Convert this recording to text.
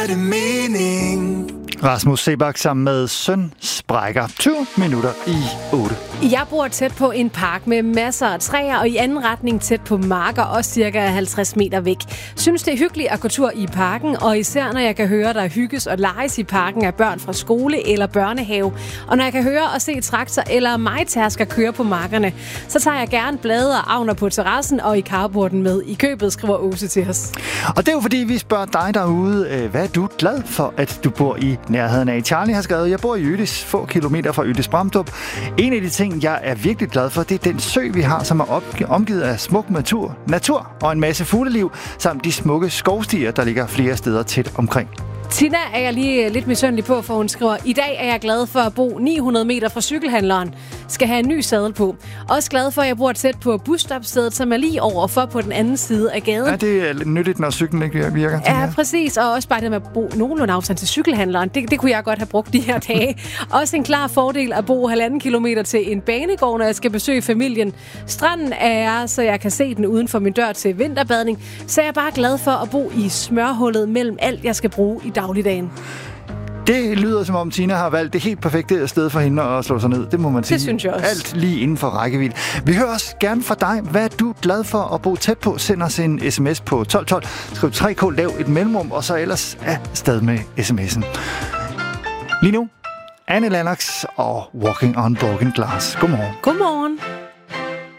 det mening? Rasmus Seebach sammen med Søn sprækker. 20 minutter i 8. Jeg bor tæt på en park med masser af træer, og i anden retning tæt på marker, også cirka 50 meter væk. Synes det er hyggeligt at gå tur i parken, og især når jeg kan høre, der hygges og leges i parken af børn fra skole eller børnehave. Og når jeg kan høre og se traktor eller majtærsker køre på markerne, så tager jeg gerne blade og avner på terrassen og i carporten med i købet, skriver Åse til os. Og det er jo fordi, vi spørger dig derude, hvad er du glad for, at du bor i nærheden af? Charlie har skrevet, jeg bor i Ydis, få kilometer fra Ydis Bramdrup. En af de ting, jeg er virkelig glad for, det er den sø, vi har, som er omgivet af smuk natur og en masse fugleliv, samt de smukke skovstier, der ligger flere steder tæt omkring. Tina er jeg lige lidt misundelig på, for hun skriver, i dag er jeg glad for at bo 900 meter fra cykelhandleren. Skal have en ny sadel på. Også glad for, at jeg bor tæt på busstopstedet, som er lige overfor på den anden side af gaden. Ja, det er nyttigt, når cyklen ikke virker. Ja, præcis. Og også bare det med at bo nogenlunde afstand til cykelhandleren. Det kunne jeg godt have brugt de her dage. Også en klar fordel at bo 1,5 kilometer til en banegård, når jeg skal besøge familien. Stranden er jeg, så jeg kan se den uden for min dør til vinterbadning. Så jeg er bare glad for at bo i smørhullet mellem alt, jeg skal bruge i dagligdagen. Det lyder som om Tina har valgt det helt perfekte sted for hende at slå sig ned. Det må man sige. Det synes jeg også. Alt lige inden for rækkevidde. Vi hører også gerne fra dig. Hvad er du glad for at bo tæt på? Send os en sms på 1212. Skriv 3K, lav et mellemrum, og så ellers afsted med sms'en. Lige nu, Anne Lennox og Walking on Broken Glass. Godmorgen. Godmorgen.